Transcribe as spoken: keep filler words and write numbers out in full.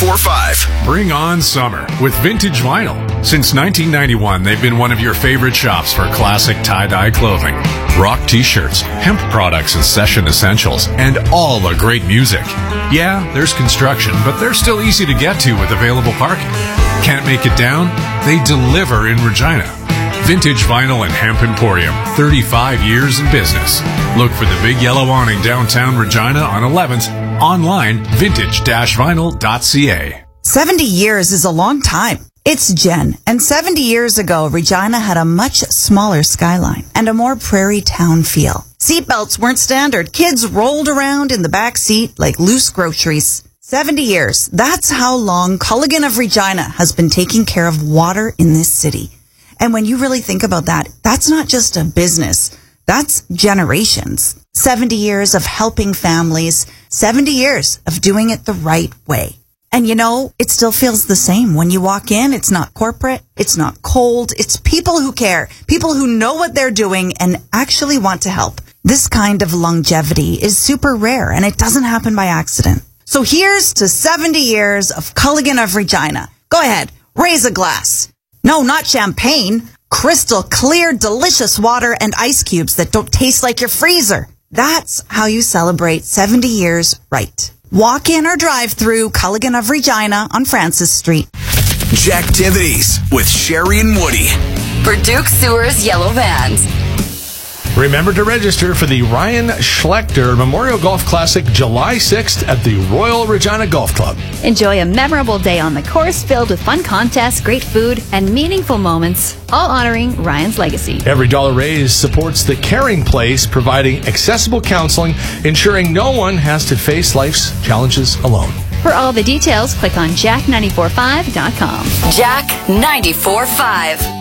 ninety-four point five. Bring on summer with Vintage Vinyl. Since nineteen ninety-one, they've been one of your favorite shops for classic tie-dye clothing, rock t-shirts, hemp products and session essentials, and all the great music. Yeah, there's construction, but they're still easy to get to with available parking. Can't make it down? They deliver in Regina. Vintage Vinyl and Hemp Emporium, thirty-five years in business. Look for the big yellow awning downtown Regina on eleventh. Online, vintage dash vinyl dot c a. seventy years is a long time. It's Jen, and seventy years ago, Regina had a much smaller skyline and a more prairie town feel. Seatbelts weren't standard. Kids rolled around in the back seat like loose groceries. seventy years. That's how long Culligan of Regina has been taking care of water in this city. And when you really think about that, that's not just a business. That's generations. seventy years of helping families. seventy years of doing it the right way. And you know, it still feels the same. When you walk in, it's not corporate. It's not cold. It's people who care. People who know what they're doing and actually want to help. This kind of longevity is super rare, and it doesn't happen by accident. So here's to seventy years of Culligan of Regina. Go ahead, raise a glass. No, not champagne. Crystal clear, delicious water and ice cubes that don't taste like your freezer. That's how you celebrate seventy years right. Walk in or drive through Culligan of Regina on Francis Street. Jacktivities with Sherry and Woody. For Duke Sewer's Yellow Vans. Remember to register for the Ryan Schlechter Memorial Golf Classic July sixth at the Royal Regina Golf Club. Enjoy a memorable day on the course filled with fun contests, great food, and meaningful moments, all honoring Ryan's legacy. Every dollar raised supports the Caring Place, providing accessible counseling, ensuring no one has to face life's challenges alone. For all the details, click on jack nine four five dot com. Jack ninety-four point five.